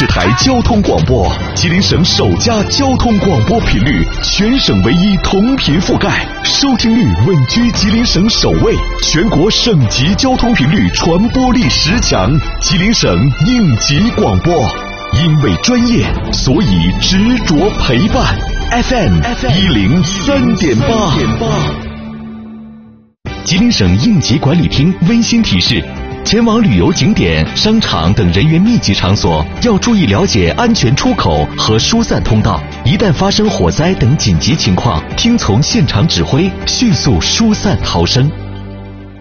视台交通广播，吉林省首家交通广播频率，全省唯一同频覆盖，收听率稳居吉林省首位，全国省级交通频率传播力10强，吉林省应急广播。因为专业，所以执着陪伴。FM 103.8。吉林省应急管理厅温馨提示：前往旅游景点、商场等人员密集场所，要注意了解安全出口和疏散通道。一旦发生火灾等紧急情况，听从现场指挥，迅速疏散逃生。